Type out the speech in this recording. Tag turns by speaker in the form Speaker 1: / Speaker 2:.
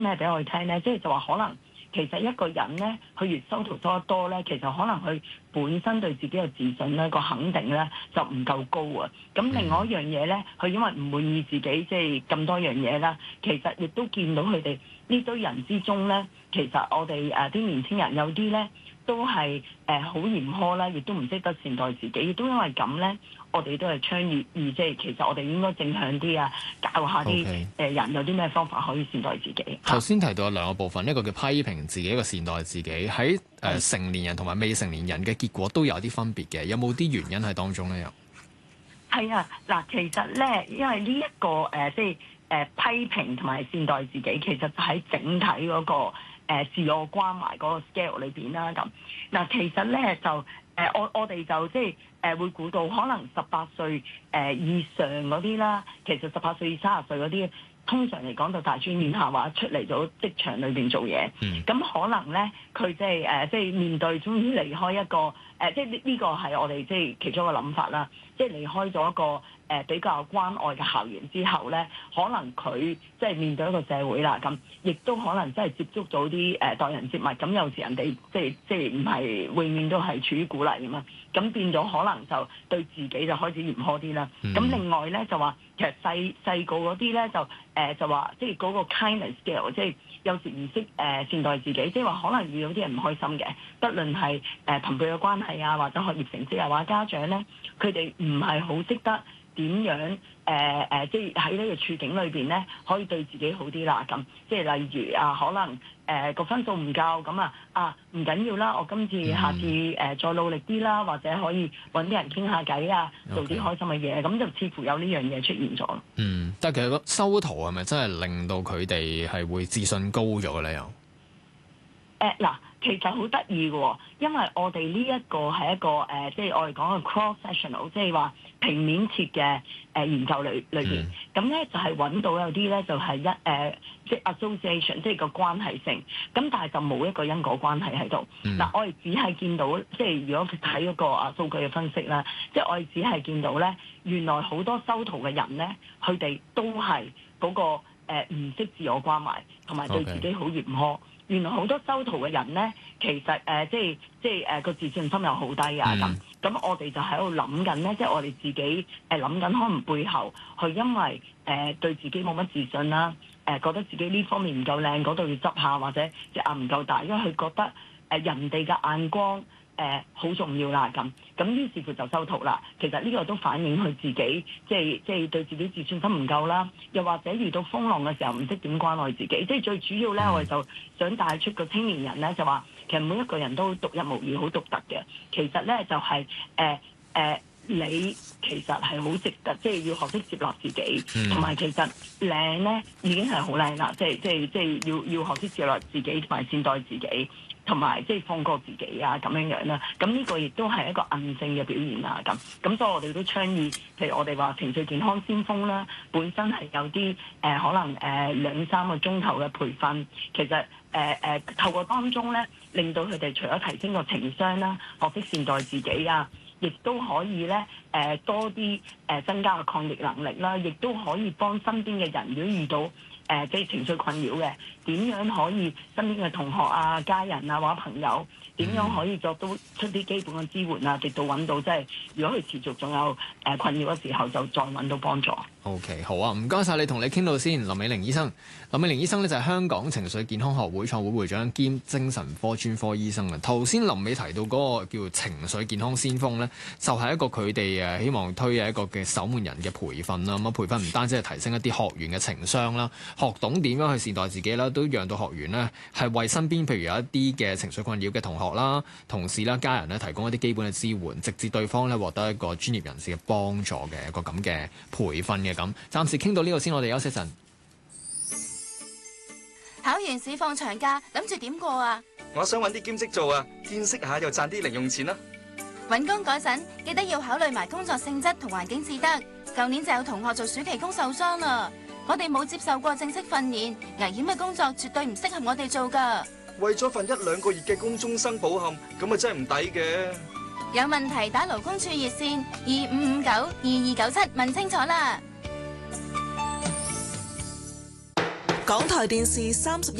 Speaker 1: 咩俾我哋聽咧？即係就話可能其實一個人咧，佢越修圖多得多咧，其實可能佢本身對自己嘅自信咧、個肯定咧就唔夠高啊。咁另外一樣嘢咧，佢因為唔滿意自己即係咁多樣嘢啦，其實亦都見到佢哋呢堆人之中咧，其實我哋啲年輕人有啲咧都係好嚴苛啦，亦都唔識得善待自己，亦都因為咁咧，我哋都係倡議，即係其實我哋應該正向啲啊，教下啲人有啲咩方法可以善待自己。
Speaker 2: 頭先提到有兩個部分，一個叫批評自己，一個善待自己。喺成年人同埋未成年人嘅結果都有啲分別嘅，有冇啲原因喺當中咧？又
Speaker 1: 係啊，嗱，其實咧，因為呢、這、一個即係批評同埋善待自己，其實就喺整體嗰、個自我關懷嗰個 scale 裏邊啦。咁嗱，其實咧就我哋就即係會估到可能18歲以上嗰啲啦，其實18歲至30歲嗰啲。通常嚟講就大專院校或者出嚟咗職場裏邊做嘢，咁可能咧佢即係面對終於離開一個即係呢個係我哋即係其中一個諗法啦，即係離開咗一個比較關愛嘅校園之後咧，可能佢即係面對一個社會啦，咁亦都可能真係接觸到啲待人接物，咁有時人哋即係唔係永遠都係處於鼓勵㗎嘛，咁變咗可能就對自己就開始嚴苛啲啦。咁另外咧就話其實細個嗰啲咧就話即係嗰個 kindness scale， 即係有時唔識善待自己，即係話可能遇到啲人唔開心嘅，不論係朋輩嘅關係啊，或者學業成績啊，或者家長咧，佢哋唔係好識得點樣即係喺呢個處境裏邊咧，可以對自己好啲啦。咁即係例如可能個分數唔夠咁唔緊要啦，我今次下次再努力啲啦，或者可以揾啲人傾下偈啊，做啲開心嘅嘢，咁就似乎有呢樣嘢出現咗。
Speaker 2: 但係其實個修圖係咪真係令到佢哋係會自信高咗嘅咧？又
Speaker 1: 嗱，其實好得意嘅，因為我哋呢一個係一個即係我哋講嘅 cross sectional， 即係話平面設嘅研究裏邊，咁咧就係揾到有啲咧就係即係 association， 即係個關係性，咁但係就冇一個因果關係喺度。嗱，我哋只係見到即係如果佢睇嗰個數據嘅分析啦，即係我哋只係見到咧，原來好多修圖嘅人咧，佢哋都係嗰個唔識自我關懷，同埋對自己好嚴苛。原來好多修圖嘅人咧，其實即係個自信心又好低啊咁我哋就喺度諗緊咧，即係我哋自己諗緊，可能背後佢因為對自己冇乜自信啦，覺得自己呢方面唔夠靚，嗰度要執下，或者隻眼唔夠大，因為佢覺得人哋嘅眼光好重要啦咁於是乎就修圖啦。其實呢個都反映佢自己即係對自己自信心唔夠啦，又或者遇到風浪嘅時候唔識點關愛自己。即係最主要咧，我哋就想帶出個青年人咧，就話其實每一個人都獨一無二，好獨特嘅。其實咧就係你其實係好值得，即係要學識接納自己，同埋其實靚咧已經係好靚啦。即係要學識接納自己，同埋善待自己。同埋即係放過自己啊咁樣啦，咁呢個亦都係一個韌性嘅表現啊咁所以我哋都倡議，譬如我哋話情緒健康先鋒啦，本身係有啲可能2-3個鐘頭嘅培訓，其實透過當中咧，令到佢哋除咗提升個情商啦，學識善待自己啊，亦都可以咧多啲增加個抗逆能力啦，亦都可以幫身邊嘅人，如果遇到即係情緒困擾嘅，點樣可以身邊嘅同學啊、家人啊或者朋友點樣可以作到出啲基本嘅支援啊，直到揾到即係如果佢持續仲有困擾嘅時候，就再揾到幫助。
Speaker 2: OK， 好啊，唔該晒你，同你傾到先。林美玲醫生，林美玲醫生咧就係香港情緒健康學會創會會長兼精神科專科醫生啊。頭先林美提到嗰個叫情緒健康先鋒咧，就係一個佢哋希望推嘅一個嘅守門人嘅培訓啦。咁啊，培訓唔單止係提升一啲學員嘅情商啦，學懂點樣去善待自己啦，都讓到學員呢係為身邊譬如有一啲嘅情緒困擾嘅同學啦、同事啦、家人咧提供一啲基本嘅支援，直至對方咧獲得一個專業人士嘅幫助嘅一個咁嘅培訓嘅咁。暫時傾到呢度先，我哋休息陣。
Speaker 3: 考完試放長假，諗住點過啊？
Speaker 4: 我想揾啲兼職做啊，見識下又賺啲零用錢啦。
Speaker 3: 揾工嗰陣記得要考慮埋工作性質同環境至得。舊年就有同學做暑期工受傷啦。我哋冇接受過正式訓練，危險嘅工作絕對唔適合我哋做㗎。
Speaker 4: 為咗份1-2個月嘅工終生保險，咁啊真係唔抵嘅。
Speaker 3: 有問題打勞工處熱線25592297問清楚啦。
Speaker 5: 港台電視31